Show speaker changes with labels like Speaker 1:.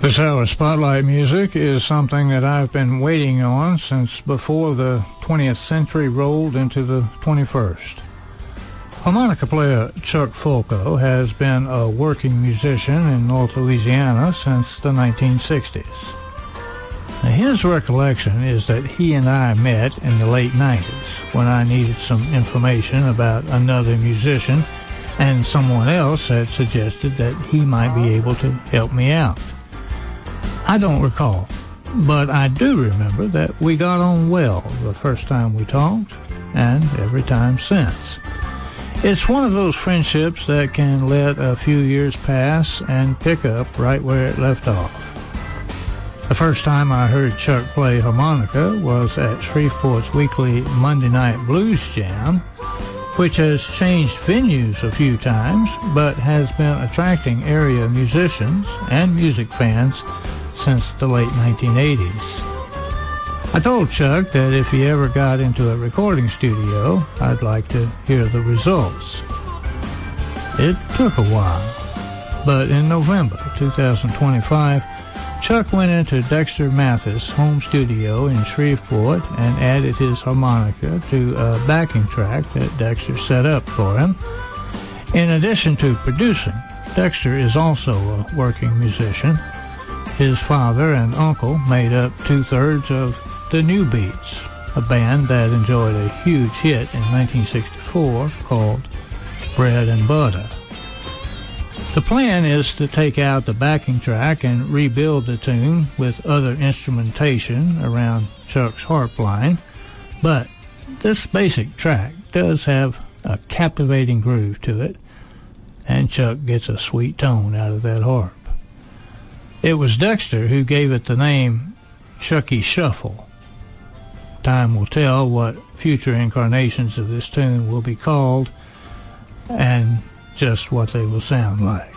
Speaker 1: This hour Spotlight Music is something that I've been waiting on since before the 20th century rolled into the 21st. Harmonica player Chuck Fulco has been a working musician in North Louisiana since the 1960s. Now, his recollection is that he and I met in the late 90s when I needed some information about another musician, and someone else had suggested that he might be able to help me out. I don't recall, but I do remember that we got on well the first time we talked, and every time since. It's one of those friendships that can let a few years pass and pick up right where it left off. The first time I heard Chuck play harmonica was at Shreveport's weekly Monday Night Blues Jam, which has changed venues a few times, but has been attracting area musicians and music fans since the late 1980s. I told Chuck that if he ever got into a recording studio, I'd like to hear the results. It took a while, but in November 2025, Chuck went into Dexter Mathis' home studio in Shreveport and added his harmonica to a backing track that Dexter set up for him. In addition to producing, Dexter is also a working musician. His father and uncle made up 2/3 of the New Beats, a band that enjoyed a huge hit in 1964 called Bread and Butter. The plan is to take out the backing track and rebuild the tune with other instrumentation around Chuck's harp line, but this basic track does have a captivating groove to it, and Chuck gets a sweet tone out of that harp. It was Dexter who gave it the name Chucky Shuffle. Time will tell what future incarnations of this tune will be called and just what they will sound like.